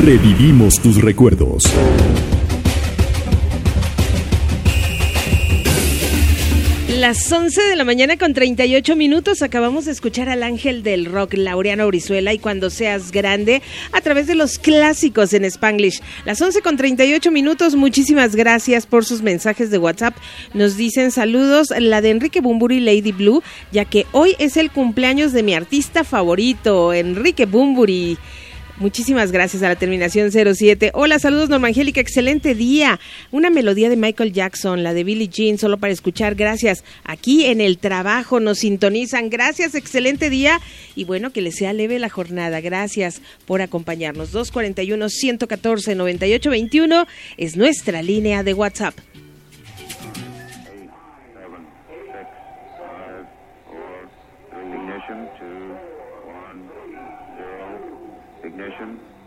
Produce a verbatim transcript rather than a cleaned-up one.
Revivimos tus recuerdos. Las once de la mañana con treinta y ocho minutos acabamos de escuchar al ángel del rock, Laureano Brizuela, y Cuando seas grande, a través de los clásicos en Spanglish. Las once con treinta y ocho minutos, muchísimas gracias por sus mensajes de WhatsApp. Nos dicen saludos, la de Enrique Bunbury, Lady Blue, ya que hoy es el cumpleaños de mi artista favorito, Enrique Bunbury. Muchísimas gracias a la terminación cero siete. Hola, saludos Norma Angélica, excelente día. Una melodía de Michael Jackson, la de Billie Jean, solo para escuchar, gracias. Aquí en el trabajo nos sintonizan, gracias, excelente día. Y bueno, que les sea leve la jornada, gracias por acompañarnos. dos cuarenta y uno, ciento catorce, noventa y ocho veintiuno es nuestra línea de WhatsApp. Ignition.